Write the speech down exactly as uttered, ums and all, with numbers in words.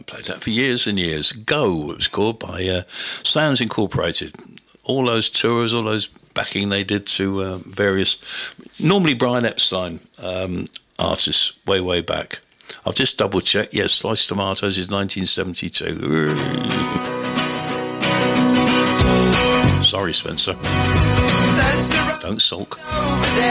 played that for years and years. Go, it was called, by uh, Sounds Incorporated. All those tours, all those backing they did to uh, various, normally Brian Epstein um, artists, way, way back. I've just double-checked. Yes, Sliced Tomatoes is nineteen seventy-two. Sorry, Spencer. Don't sulk.